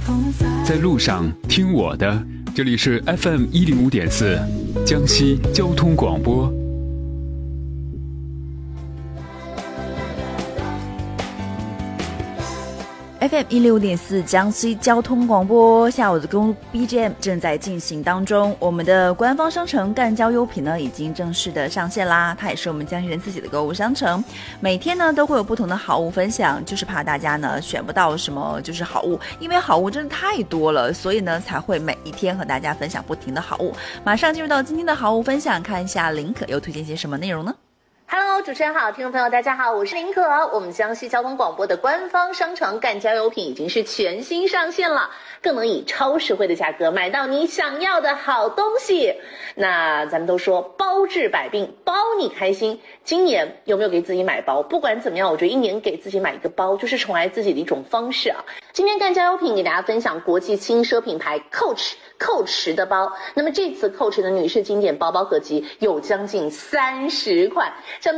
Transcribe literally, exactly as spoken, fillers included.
在路上听我的，这里是 F M 一零五点四，江西交通广播。 F M 一零五点四江西交通广播，下午的公路 B G M 正在进行当中。我们的官方商城干交优品呢，已经正式的上线啦。它也是我们江西人自己的购物商城，每天呢都会有不同的好物分享，就是怕大家呢选不到什么就是好物，因为好物真的太多了，所以呢才会每一天和大家分享不停的好物。马上进入到今天的好物分享，看一下林可又推荐些什么内容呢 ？Hello， 主持人好，听众朋友大家好，我是林可。我们江西交通广播的官方商城干交优品已经是全新上线了，更能以超实惠的价格买到你想要的好东西。那咱们都说包治百病，包你开心。今年有没有给自己买包？不管怎么样，我觉得一年给自己买一个包，就是宠爱自己的一种方式啊。今天干交优品给大家分享国际轻奢品牌 Coach。Coach 的包，那么这次 Coach 的女士经典包包合集有将近三十款。